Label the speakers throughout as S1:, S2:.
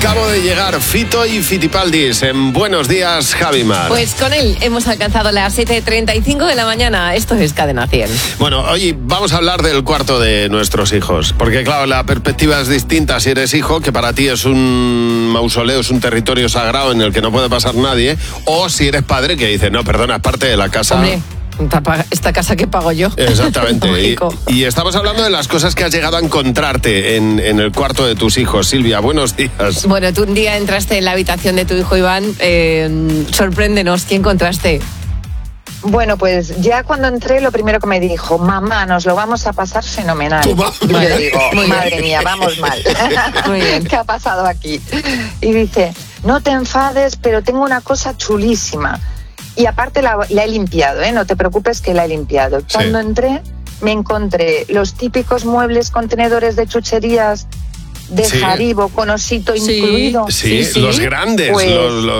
S1: Acabo de llegar Fito y Fitipaldis en Buenos Días, Javimar.
S2: Pues con él hemos alcanzado las 7:35 de la mañana. Esto es Cadena 100.
S1: Bueno, hoy vamos a hablar del cuarto de nuestros hijos. Porque claro, la perspectiva es distinta si eres hijo, que para ti es un mausoleo, es un territorio sagrado en el que no puede pasar nadie. O si eres padre que dice, no, perdona, es parte de la casa.
S2: Hombre, esta casa que pago yo.
S1: Exactamente. y estamos hablando de las cosas que has llegado a encontrarte en el cuarto de tus hijos. Silvia, buenos días.
S2: Bueno, tú un día entraste en la habitación de tu hijo Iván. Sorpréndenos, ¿qué encontraste?
S3: Bueno, pues ya cuando entré, lo primero que me dijo, mamá, nos lo vamos a pasar fenomenal. Y yo digo, madre mía, vamos mal.
S2: Muy bien.
S3: ¿Qué ha pasado aquí? Y dice, no te enfades, pero tengo una cosa chulísima. Y aparte la he limpiado, no te preocupes que la he limpiado. Cuando entré, me encontré los típicos muebles contenedores de chucherías de Haribo con osito incluido.
S1: Sí, los grandes.
S3: Pues,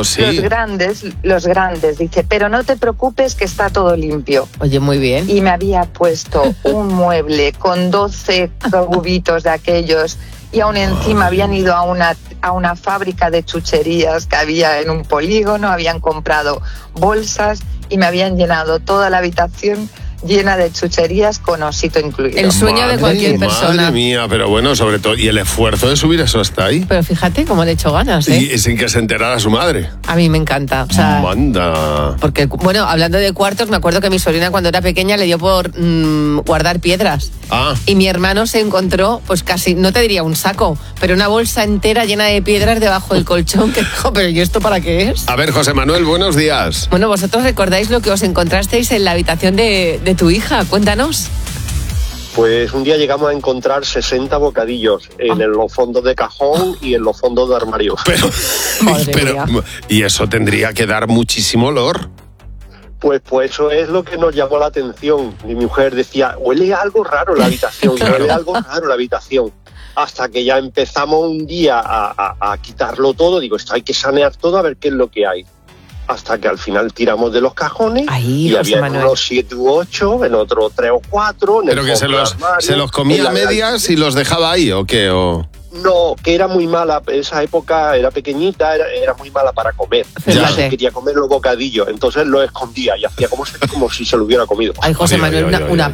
S1: los
S3: grandes, dice, pero no te preocupes que está todo limpio.
S2: Oye, muy bien.
S3: Y me había puesto un mueble con 12 cubitos de aquellos y aún encima habían ido a una fábrica de chucherías que había en un polígono, habían comprado bolsas y me habían llenado toda la habitación llena de chucherías con osito incluido.
S2: El sueño de cualquier persona.
S1: Madre mía, pero bueno, sobre todo, y el esfuerzo de subir eso hasta ahí.
S2: Pero fíjate cómo le he hecho ganas,
S1: Y sin que se enterara su madre.
S2: A mí me encanta. O sea,
S1: Manda.
S2: porque, bueno, hablando de cuartos, me acuerdo que mi sobrina cuando era pequeña le dio por guardar piedras. Y mi hermano se encontró, pues casi, no te diría un saco, pero una bolsa entera llena de piedras debajo del colchón, que dijo, pero ¿y esto para qué es?
S1: A ver, José Manuel, buenos días.
S2: Bueno, vosotros recordáis lo que os encontrasteis en la habitación de tu hija, cuéntanos.
S4: Pues un día llegamos a encontrar 60 bocadillos en los fondos de cajón y en los fondos de armario.
S1: Pero ¿y eso tendría que dar muchísimo olor?
S4: Pues eso es lo que nos llamó la atención. Mi mujer decía, huele algo raro la habitación, huele algo raro la habitación. Hasta que ya empezamos un día a quitarlo todo, digo, esto hay que sanear todo a ver qué es lo que hay. Hasta que al final tiramos de los cajones y había unos 7 u 8, en otros 3 o 4.
S1: ¿Pero que se los comía a medias y los dejaba ahí o qué?
S4: No, que era muy mala, esa época era pequeñita, era muy mala para comer. Quería comer los bocadillos, entonces lo escondía y hacía como si se lo hubiera comido.
S2: Ay, José Manuel,